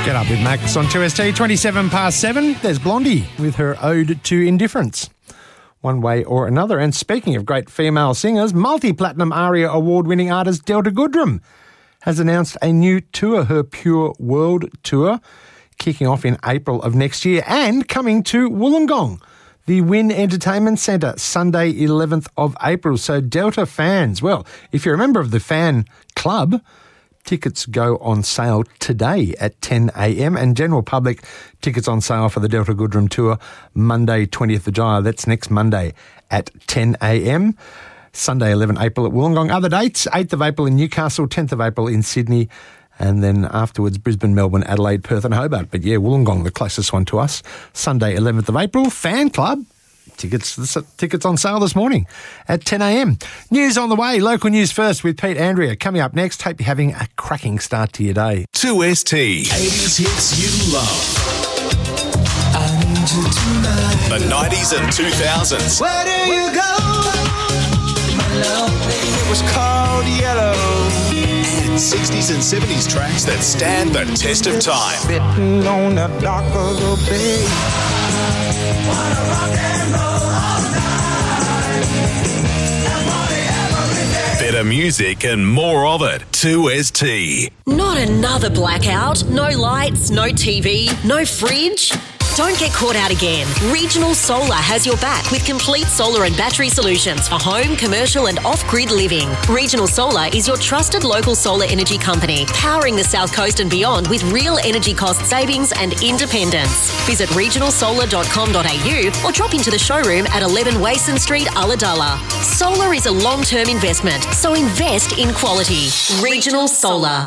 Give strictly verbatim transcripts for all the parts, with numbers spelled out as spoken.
Get up with Max on two S T, twenty-seven past seven. There's Blondie with her Ode to Indifference. One way or another. And speaking of great female singers, multi-platinum ARIA award-winning artist Delta Goodrem has announced a new tour, her Pure World Tour, kicking off in April of next year and coming to Wollongong, the Wynn Entertainment Centre, Sunday eleventh of April. So Delta fans, well, if you're a member of the fan club, tickets go on sale today at ten a.m. and general public tickets on sale for the Delta Goodrem Tour Monday twentieth of July. That's next Monday at ten a.m. Sunday eleventh of April at Wollongong. Other dates, eighth of April in Newcastle, tenth of April in Sydney, and then afterwards Brisbane, Melbourne, Adelaide, Perth and Hobart. But yeah, Wollongong, the closest one to us. Sunday eleventh of April, fan club. Tickets tickets on sale this morning at ten a.m. News on the way. Local news first with Pete Andrea. Coming up next, hope you're having a cracking start to your day. two S T. eighties hits you love. I need you tonight. The nineties and two thousands. Where do you go? My love, It was called Yellow. And sixties and seventies tracks that stand the test of time. sitting on the dock of the bay. Wanna rock and roll all night. And party every day. Better music and more of it. two S T. Not another blackout. No lights, no T V, no fridge. Don't get caught out again. Regional Solar has your back with complete solar and battery solutions for home, commercial and off-grid living. Regional Solar is your trusted local solar energy company, powering the South Coast and beyond with real energy cost savings and independence. Visit regional solar dot com dot a u or drop into the showroom at eleven Wason Street, Ulladulla. Solar is a long-term investment, so invest in quality. Regional Solar.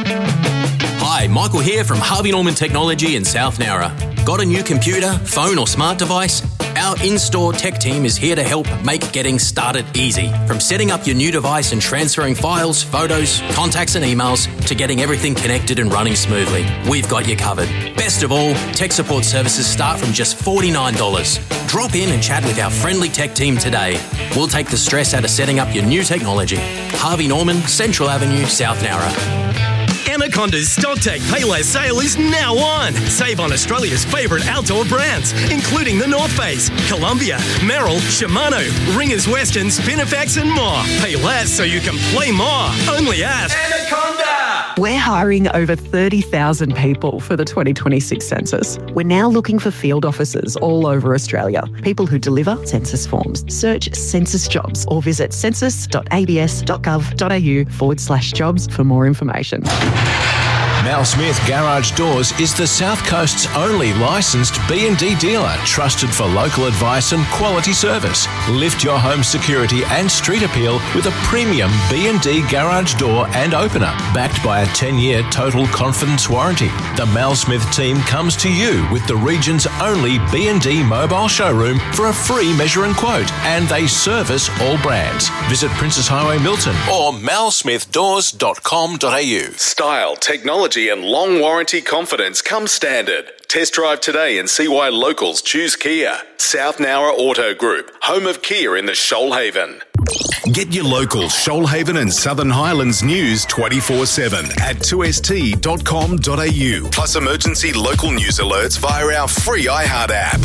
Hi, Michael here from Harvey Norman Technology in South Nowra. Got a new computer, phone or smart device? Our in-store tech team is here to help make getting started easy. From setting up your new device and transferring files, photos, contacts and emails to getting everything connected and running smoothly. We've got you covered. Best of all, tech support services start from just forty-nine dollars. Drop in and chat with our friendly tech team today. We'll take the stress out of setting up your new technology. Harvey Norman, Central Avenue, South Nowra. Anaconda's StockTech Payless sale is now on. Save on Australia's favourite outdoor brands, including the North Face, Columbia, Merrill, Shimano, Ringers Western, Spinifex and more. Pay less so you can play more. Only at Anaconda. We're hiring over thirty thousand people for the twenty twenty-six census. We're now looking for field officers all over Australia, people who deliver census forms. Search census jobs or visit census dot a b s dot gov dot a u forward slash jobs for more information. Mal Smith Garage Doors is the South Coast's only licensed B and D dealer, trusted for local advice and quality service. Lift your home security and street appeal with a premium B and D garage door and opener, backed by a ten-year total confidence warranty. The Mal Smith team comes to you with the region's only B and D mobile showroom for a free measure and quote, and they service all brands. Visit Princess Highway Milton or mal smith doors dot com dot a u. Style, technology and long warranty confidence come standard. Test drive today and see why locals choose Kia. South Nowra Auto Group, home of Kia in the Shoalhaven. Get your local Shoalhaven and Southern Highlands news twenty-four seven at two s t dot com dot a u. Plus emergency local news alerts via our free iHeart app.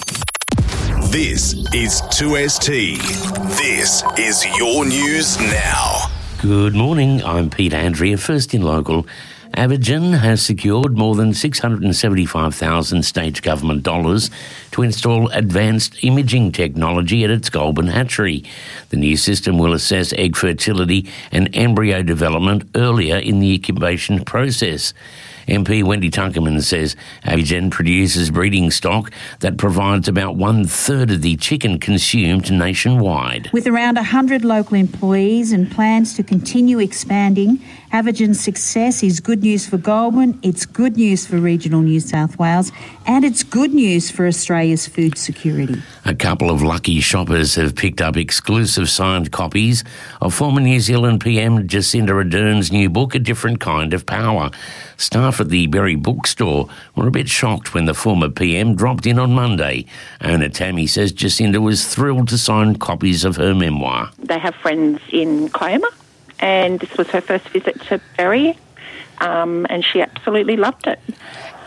This is two S T. This is your news now. Good morning, I'm Pete Andrea, first in local. Aborigen has secured more than six hundred seventy-five thousand state government dollars to install advanced imaging technology at its Goulburn hatchery. The new system will assess egg fertility and embryo development earlier in the incubation process. M P Wendy Tunkerman says Aborigen produces breeding stock that provides about one-third of the chicken consumed nationwide. With around one hundred local employees and plans to continue expanding, Aborigen's success is good news for Goulburn, it's good news for regional New South Wales, and it's good news for Australia's food security. A couple of lucky shoppers have picked up exclusive signed copies of former New Zealand P M Jacinda Ardern's new book, A Different Kind of Power. Staff at the Berry Bookstore were a bit shocked when the former P M dropped in on Monday. Owner Tammy says Jacinda was thrilled to sign copies of her memoir. They have friends in Kiama, and this was her first visit to Berry, um, and she absolutely loved it.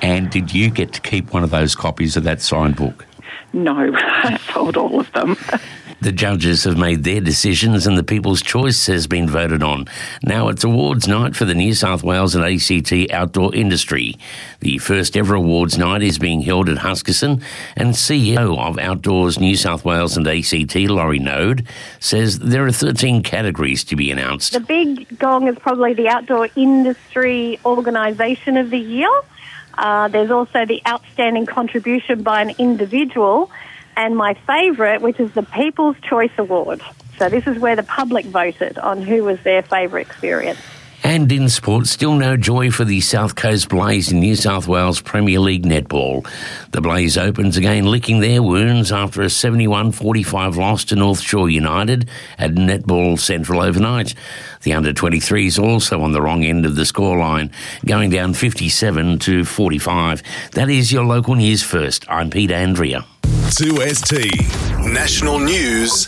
And did you get to keep one of those copies of that signed book? No, I sold all of them. The judges have made their decisions and the People's Choice has been voted on. Now it's awards night for the New South Wales and A C T outdoor industry. The first ever awards night is being held at Huskisson, and C E O of Outdoors New South Wales and A C T, Laurie Node, says there are thirteen categories to be announced. The big gong is probably the Outdoor Industry Organisation of the Year. Uh, there's also the Outstanding Contribution by an Individual, and my favourite, which is the People's Choice Award. So this is where the public voted on who was their favourite experience. And in sport, still no joy for the South Coast Blaze in New South Wales Premier League netball. The Blaze Opens again licking their wounds after a seventy-one forty-five loss to North Shore United at Netball Central overnight. The under twenty-threes also on the wrong end of the scoreline, going down fifty-seven to forty-five. That is your local news first. I'm Pete Andrea. two S T National News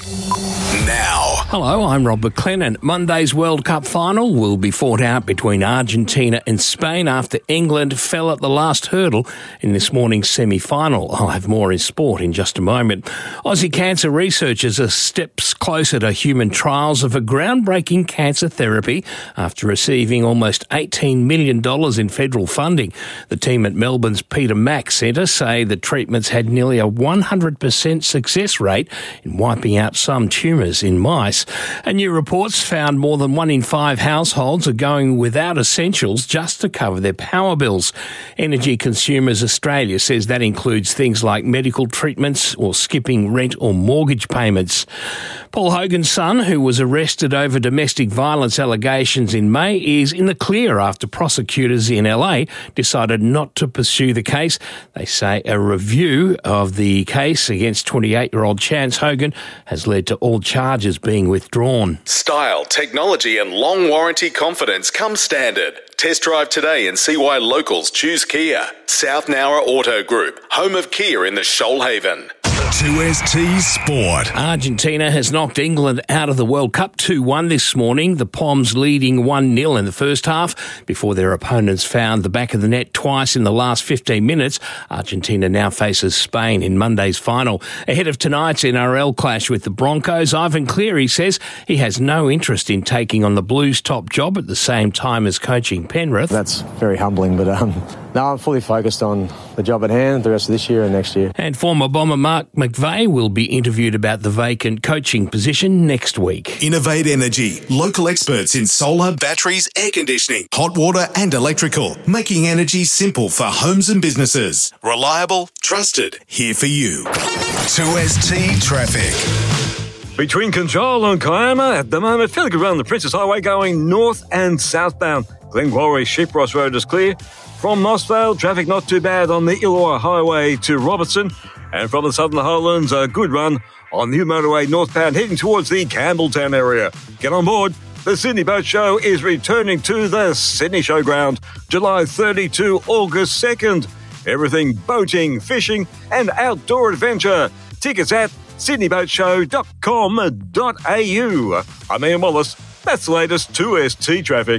now. Hello, I'm Rob McLennan. Monday's World Cup final will be fought out between Argentina and Spain after England fell at the last hurdle in this morning's semi-final. I'll have more in sport in just a moment. Aussie cancer researchers are steps closer to human trials of a groundbreaking cancer therapy after receiving almost eighteen million dollars in federal funding. The team at Melbourne's Peter Mac Centre say the treatments had nearly a one hundred percent success rate in wiping out some tumours in mice. And new reports found more than one in five households are going without essentials just to cover their power bills. Energy Consumers Australia says that includes things like medical treatments or skipping rent or mortgage payments. Paul Hogan's son, who was arrested over domestic violence allegations in May, is in the clear after prosecutors in L A decided not to pursue the case. They say a review of the case against twenty-eight-year-old Chance Hogan has led to all charges being withdrawn. Style, technology and long warranty confidence come standard. Test drive today and see why locals choose Kia. South Nowra Auto Group, home of Kia in the Shoalhaven. two S T Sport. Argentina has knocked England out of the World Cup two one this morning, the Poms leading one nil in the first half before their opponents found the back of the net twice in the last fifteen minutes. Argentina now faces Spain in Monday's final. Ahead of tonight's N R L clash with the Broncos, Ivan Cleary says he has no interest in taking on the Blues' top job at the same time as coaching Penrith. That's very humbling, but um, now I'm fully focused on the job at hand the rest of this year and next year. And former Bomber Mark McVeigh will be interviewed about the vacant coaching position next week. Innovate Energy, local experts in solar, batteries, air conditioning, hot water and electrical, making energy simple for homes and businesses. Reliable, trusted, here for you. two S T Traffic. Between Control and Kiama, at the moment, fairly good around the Princess Highway going north and southbound. Glenquarry Sheepros Road is clear. From Mossvale, traffic not too bad on the Illawarra Highway to Robertson. And from the Southern Highlands, a good run on the motorway northbound heading towards the Campbelltown area. Get on board. The Sydney Boat Show is returning to the Sydney Showground July thirtieth to August second. Everything boating, fishing and outdoor adventure. Tickets at sydney boat show dot com dot a u. I'm Ian Wallace. That's the latest two S T traffic.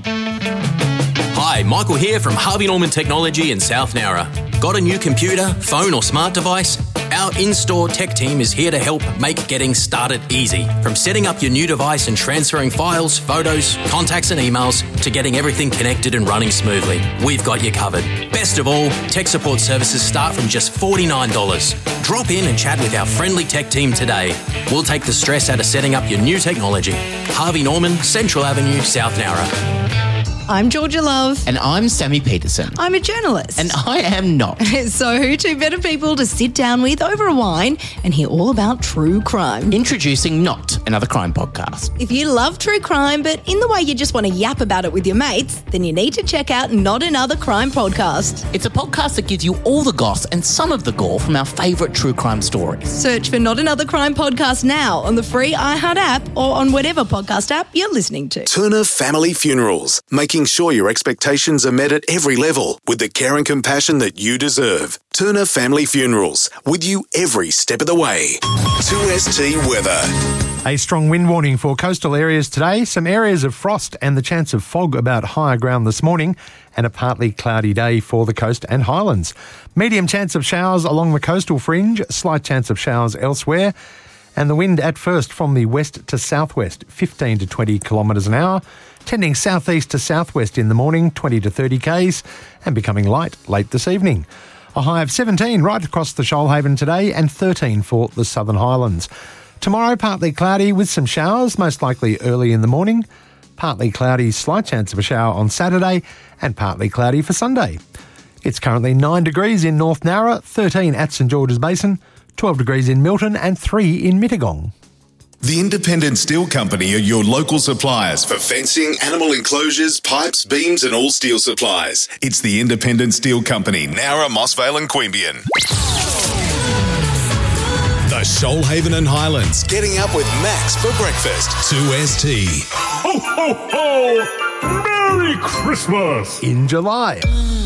Hi, Michael here from Harvey Norman Technology in South Nowra. Got a new computer, phone or smart device? Our in-store tech team is here to help make getting started easy. From setting up your new device and transferring files, photos, contacts and emails to getting everything connected and running smoothly. We've got you covered. Best of all, tech support services start from just forty-nine dollars. Drop in and chat with our friendly tech team today. We'll take the stress out of setting up your new technology. Harvey Norman, Central Avenue, South Nowra. I'm Georgia Love. And I'm Sammy Peterson. I'm a journalist. And I am not. So who two better people to sit down with over a wine and hear all about true crime? Introducing Not, another crime podcast. If you love true crime, but in the way you just want to yap about it with your mates, then you need to check out Not Another Crime Podcast. It's a podcast that gives you all the goss and some of the gore from our favourite true crime stories. Search for Not Another Crime Podcast now on the free iHeart app or on whatever podcast app you're listening to. Turner Family Funerals, making sure your expectations are met at every level with the care and compassion that you deserve. Turner Family Funerals, with you every step of the way. two S T weather. A strong wind warning for coastal areas today. Some areas of frost and the chance of fog about higher ground this morning. and a partly cloudy day for the coast and highlands. Medium chance of showers along the coastal fringe, slight chance of showers elsewhere, and the wind at first from the west to southwest, fifteen to twenty kilometres an hour, tending southeast to southwest in the morning, twenty to thirty k's, and becoming light late this evening. A high of seventeen right across the Shoalhaven today and thirteen for the Southern Highlands. Tomorrow, partly cloudy with some showers, most likely early in the morning. Partly cloudy, slight chance of a shower on Saturday, and partly cloudy for Sunday. It's currently nine degrees in North Nowra, thirteen at St George's Basin, twelve degrees in Milton and three in Mittagong. The Independent Steel Company are your local suppliers for fencing, animal enclosures, pipes, beams and all steel supplies. It's the Independent Steel Company, Nowra, Mossvale and Queanbeyan. The Shoalhaven and Highlands, getting up with Max for breakfast. two S T. Ho, ho, ho! Merry Christmas! In July.